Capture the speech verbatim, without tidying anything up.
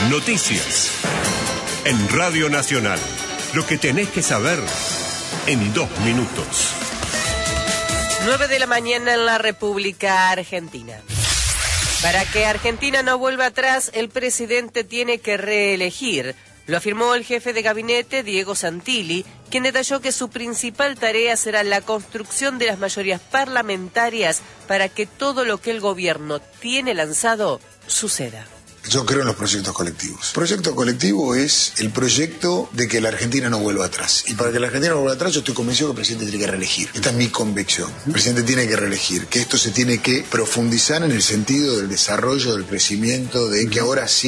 Noticias. En Radio Nacional. Lo que tenés que saber en dos minutos. nueve de la mañana en la República Argentina. Para que Argentina no vuelva atrás, el presidente tiene que reelegir. Lo afirmó el jefe de gabinete, Diego Santilli, quien detalló que su principal tarea será la construcción de las mayorías parlamentarias para que todo lo que el gobierno tiene lanzado suceda. Yo creo en los proyectos colectivos. Proyecto colectivo es el proyecto de que la Argentina no vuelva atrás. Y para que la Argentina no vuelva atrás, yo estoy convencido que el presidente tiene que reelegir. Esta es mi convicción. El presidente tiene que reelegir, que esto se tiene que profundizar en el sentido del desarrollo, del crecimiento, de que ahora sí